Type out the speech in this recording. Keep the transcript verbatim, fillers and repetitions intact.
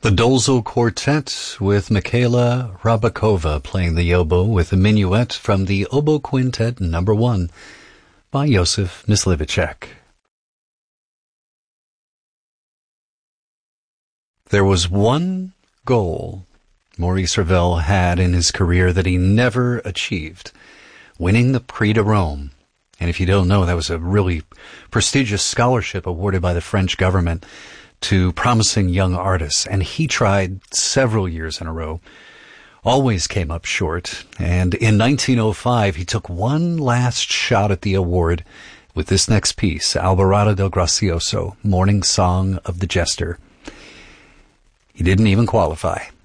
The Dolzo Quartet with Michaela Rabakova playing the oboe with a minuet from the Oboe Quintet number one by Josef Myslivicek. There was one goal Maurice Ravel had in his career that he never achieved, winning the Prix de Rome. And if you don't know, that was a really prestigious scholarship awarded by the French government to promising young artists, and he tried several years in a row, always came up short, and in nineteen oh five he took one last shot at the award with this next piece, Alborada del Gracioso, Morning Song of the Jester. He didn't even qualify.